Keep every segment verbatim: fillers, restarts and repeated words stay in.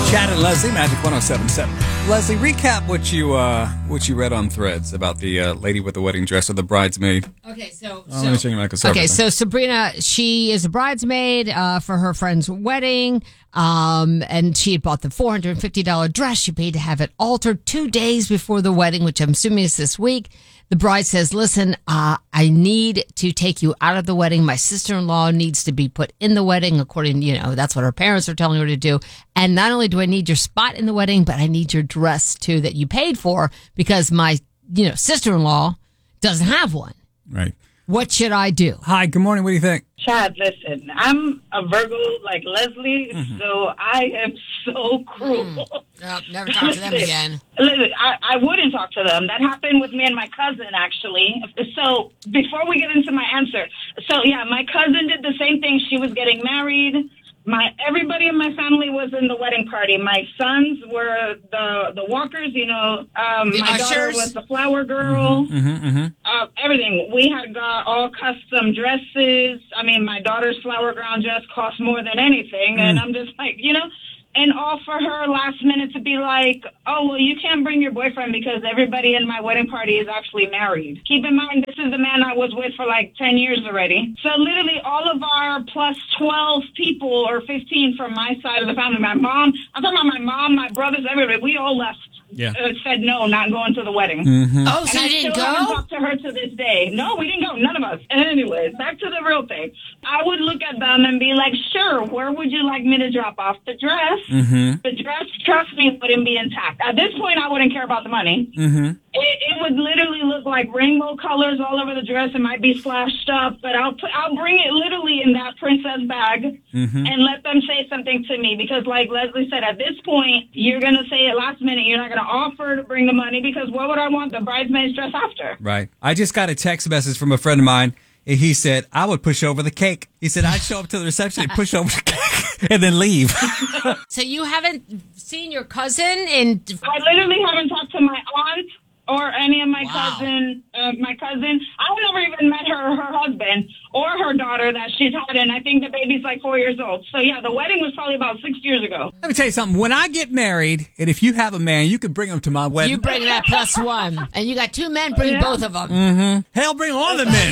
Chad and Leslie, Magic one oh seven point seven. Leslie, recap what you uh, what you read on Threads about the uh, lady with the wedding dress or the bridesmaid. Okay, so, oh, let me check my okay, so Sabrina, she is a bridesmaid uh, for her friend's wedding, um, and she had bought the four hundred fifty dollars dress. She paid to have it altered two days before the wedding, which I'm assuming is this week. The bride says, listen, uh, I need to take you out of the wedding. My sister-in-law needs to be put in the wedding, according, you know, that's what her parents are telling her to do. And not only do I need your spot in the wedding, but I need your dress, too, that you paid for because my, you know, sister-in-law doesn't have one. Right. What should I do? Hi, good morning. What do you think? Chad, listen, I'm a Virgo like Leslie, mm-hmm. so I am so cruel. Mm. Nope, never talk to them again. Listen, I, I wouldn't talk to them. That happened with me and my cousin, actually. So before we get into my answer, so yeah, my cousin did the same thing. She was getting married. My everybody in my family was in the wedding party. My sons were the the walkers, you know. Um, my ushers. daughter was the flower girl. Mm-hmm, mm-hmm, mm-hmm. Uh, everything. We had got all custom dresses. I mean, my daughter's flower gown dress cost more than anything, mm. and I'm just like, you know. And all for her last minute to be like, oh, well, you can't bring your boyfriend because everybody in my wedding party is actually married. Keep in mind, this is the man I was with for like ten years already. So literally all of our plus twelve people or fifteen from my side of the family, my mom, I'm talking about my mom, my brothers, everybody, we all left. Yeah. Uh, said no, not going to the wedding. Mm-hmm. Oh, so and you I didn't still go? haven't talked to her to this day. No, we didn't go. None of us. Anyways, back to the real thing. I would look at them and be like, sure, where would you like me to drop off the dress? Mm-hmm. The dress, trust me, wouldn't be intact. At this point, I wouldn't care about the money. Mm-hmm. It, it would literally look like rainbow colors all over the dress. It might be splashed up, but I'll put, I'll bring it literally in that princess bag mm-hmm. and let them say something to me. Because like Leslie said, at this point, you're going to say it last minute. You're not going to offer to bring the money because what would I want the bridesmaid's dress after? Right. I just got a text message from a friend of mine. And he said, I would push over the cake. He said, I'd show up to the reception and push over the cake and then leave. So you haven't seen your cousin? in? I literally haven't talked to my aunt or any of my Wow. cousin, uh, my cousin. I've never even met her, her husband or her daughter that she's had, and I think the baby's like four years old. So yeah, the wedding was probably about six years ago. Let me tell you something. When I get married, and if you have a man, you can bring him to my wedding. You bring that plus one. And you got two men, bring Yeah. both of them. Mm-hmm. Hell, bring all the men.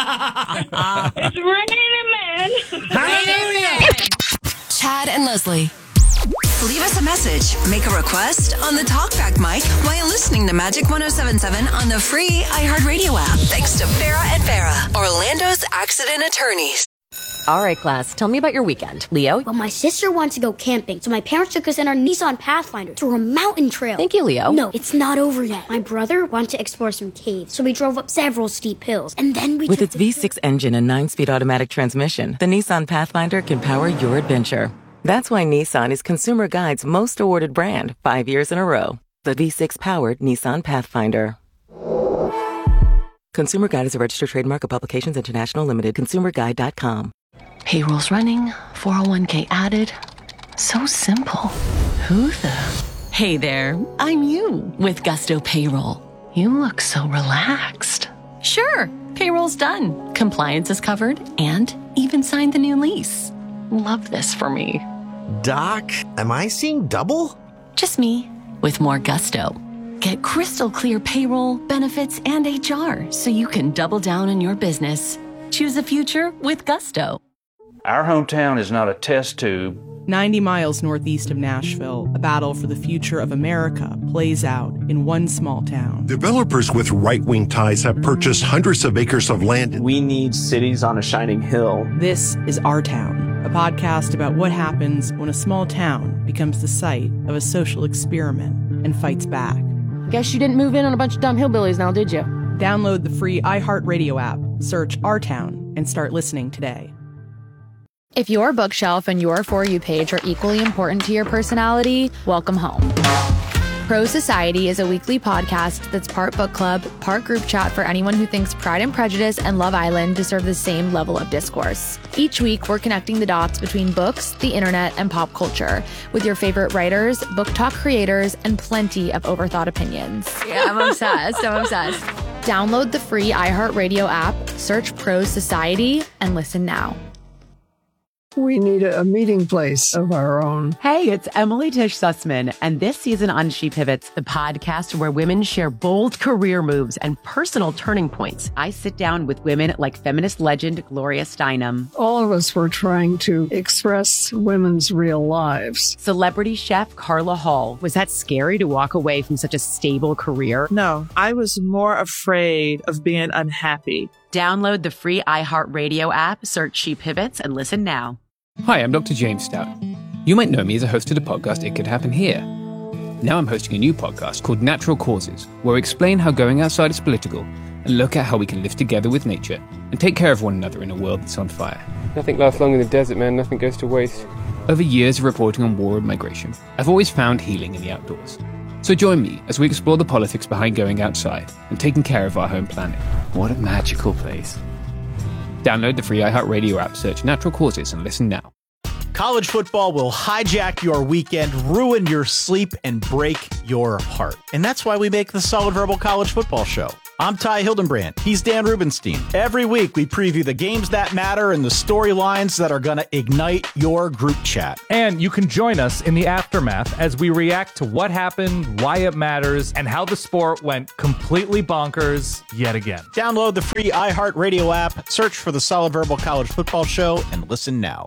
It's raining men. Hallelujah. Chad and Leslie. Leave us a message, make a request on the talkback mic while listening to Magic one oh seven point seven on the free iHeartRadio app. Thanks to Farrah and Farrah, Orlando's accident attorneys. All right, class, tell me about your weekend. Leo? Well, my sister wanted to go camping, so my parents took us in our Nissan Pathfinder through a mountain trail. Thank you, Leo. No, it's not over yet. My brother wanted to explore some caves, so we drove up several steep hills, and then we With took its the- V six engine and nine-speed automatic transmission, the Nissan Pathfinder can power your adventure. That's why Nissan is Consumer Guide's most awarded brand five years in a row. The V six-powered Nissan Pathfinder. Consumer Guide is a registered trademark of Publications International Limited. consumer guide dot com. Payroll's running, four oh one k added. So simple. Who the? Hey there, I'm you with Gusto Payroll. You look so relaxed. Sure, payroll's done. Compliance is covered and even signed the new lease. Love this for me. Doc, am I seeing double? Just me with more gusto. Get crystal clear payroll, benefits, and H R so you can double down on your business. Choose a future with Gusto. Our hometown is not a test tube. ninety miles northeast of Nashville, a battle for the future of America plays out in one small town. Developers with right-wing ties have purchased hundreds of acres of land. We need cities on a shining hill. This is Our Town, a podcast about what happens when a small town becomes the site of a social experiment and fights back. Guess you didn't move in on a bunch of dumb hillbillies now, did you? Download the free iHeartRadio app, search Our Town, and start listening today. If your bookshelf and your For You page are equally important to your personality, welcome home. Pro Society is a weekly podcast that's part book club, part group chat for anyone who thinks Pride and Prejudice and Love Island deserve the same level of discourse. Each week, we're connecting the dots between books, the internet, and pop culture with your favorite writers, book talk creators, and plenty of overthought opinions. Yeah, I'm obsessed. I'm obsessed. Download the free iHeartRadio app, search Pro Society, and listen now. We need a meeting place of our own. Hey, it's Emily Tish Sussman, and this season on She Pivots, the podcast where women share bold career moves and personal turning points. I sit down with women like feminist legend Gloria Steinem. All of us were trying to express women's real lives. Celebrity chef Carla Hall. Was that scary to walk away from such a stable career? No, I was more afraid of being unhappy. Download the free iHeartRadio app, search She Pivots, and listen now. Hi, I'm Doctor James Stout. You might know me as a host of the podcast It Could Happen Here. Now I'm hosting a new podcast called Natural Causes, where we explain how going outside is political and look at how we can live together with nature and take care of one another in a world that's on fire. Nothing lasts long in the desert, man. Nothing goes to waste. Over years of reporting on war and migration, I've always found healing in the outdoors. So join me as we explore the politics behind going outside and taking care of our home planet. What a magical place. Download the free iHeartRadio app, search Natural Causes, and listen now. College football will hijack your weekend, ruin your sleep, and break your heart. And that's why we make the Solid Verbal College Football Show. I'm Ty Hildenbrand. He's Dan Rubenstein. Every week, we preview the games that matter and the storylines that are going to ignite your group chat. And you can join us in the aftermath as we react to what happened, why it matters, and how the sport went completely bonkers yet again. Download the free iHeartRadio app, search for the Solid Verbal College Football Show, and listen now.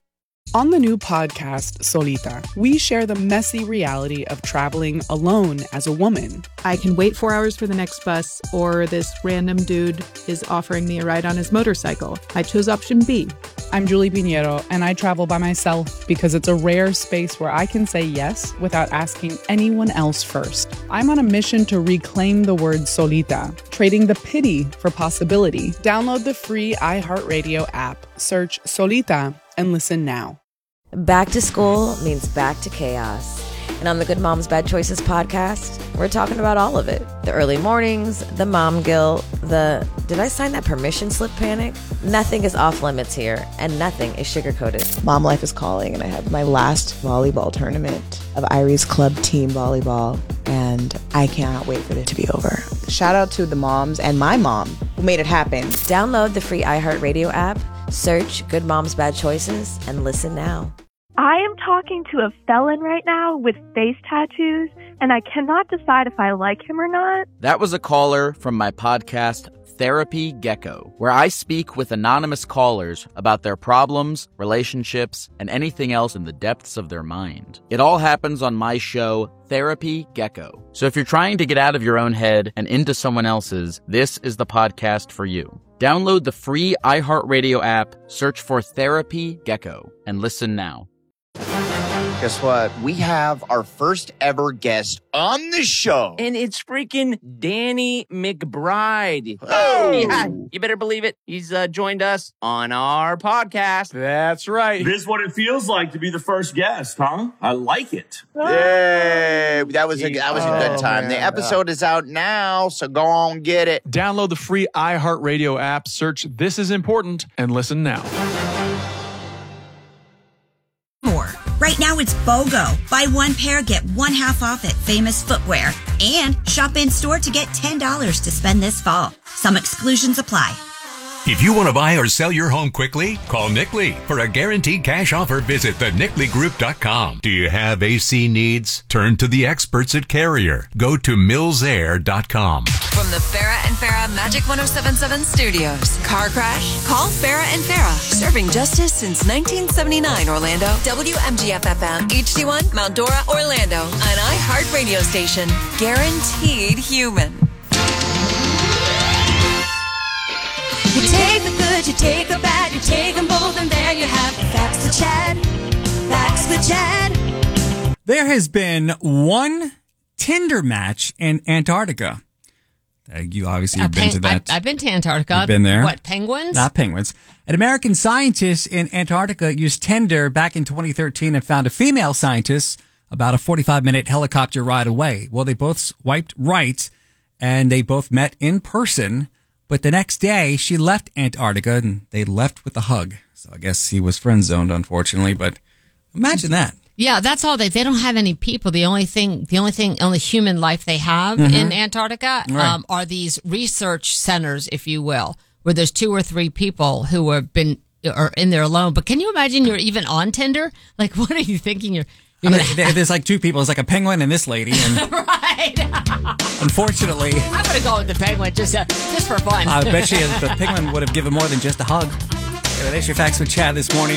On the new podcast, Solita, we share the messy reality of traveling alone as a woman. I can wait four hours for the next bus, or this random dude is offering me a ride on his motorcycle. I chose option B. I'm Julie Pinheiro, and I travel by myself because it's a rare space where I can say yes without asking anyone else first. I'm on a mission to reclaim the word solita, trading the pity for possibility. Download the free iHeartRadio app, search Solita, and listen now. Back to school means back to chaos. And on the Good Moms Bad Choices podcast, we're talking about all of it. The early mornings, the mom guilt, the did I sign that permission slip panic? Nothing is off limits here, and nothing is sugar-coated. Mom life is calling, and I have my last volleyball tournament of Irie's club team volleyball, and I cannot wait for it to be over. Shout out to the moms and my mom who made it happen. Download the free iHeartRadio app, search Good Moms Bad Choices, and listen now. I am talking to a felon right now with face tattoos, and I cannot decide if I like him or not. That was a caller from my podcast, Therapy Gecko, where I speak with anonymous callers about their problems, relationships, and anything else in the depths of their mind. It all happens on my show, Therapy Gecko. So if you're trying to get out of your own head and into someone else's, this is the podcast for you. Download the free iHeartRadio app, search for Therapy Gecko, and listen now. Guess what? We have our first ever guest on the show. And it's freaking Danny McBride. Oh! Yeah, you better believe it. He's uh, joined us on our podcast. That's right. This is what it feels like to be the first guest, huh? I like it. Yay! That was a, that was a good time. Oh, the man. episode is out now, so go on, get it. Download the free iHeartRadio app, search This Is Important, and listen now. More. Right now it's BOGO. Buy one pair, get one half off at Famous Footwear. And shop in store to get ten dollars to spend this fall. Some exclusions apply. If you want to buy or sell your home quickly, call Nick Lee. For a guaranteed cash offer, visit the nick lee group dot com. Do you have A C needs? Turn to the experts at Carrier. Go to mills air dot com. From the Farrah and Farrah Magic one oh seven point seven studios. Car crash? Call Farrah and Farrah. Serving justice since nineteen seventy-nine, Orlando. W M G F F M, H D one, Mount Dora, Orlando. An iHeart radio station. Guaranteed human. You take the good, you take the bad, you take them both, and there you have the facts with Chad. Facts with Chad. There has been one Tinder match in Antarctica. Uh, you obviously have Uh, been peng- to that. I, I've been to Antarctica. You've been there. What, penguins? Not penguins. An American scientist in Antarctica used Tinder back in twenty thirteen and found a female scientist about a forty-five minute helicopter ride away. Well, they both swiped right and they both met in person. But the next day, she left Antarctica and they left with a hug. So I guess he was friend zoned, unfortunately. But imagine that. Yeah, that's all they. They don't have any people. The only thing, the only thing, only human life they have Mhm. in Antarctica Right. um, are these research centers, if you will, where there's two or three people who have been are in there alone. But can you imagine you're even on Tinder? Like, what are you thinking? You're, you're I mean, there- there's like two people. It's like a penguin and this lady. And right. unfortunately, I'm gonna go with the penguin just uh, just for fun. I bet you the penguin would have given more than just a hug. Anyway, there's your facts with Chad this morning.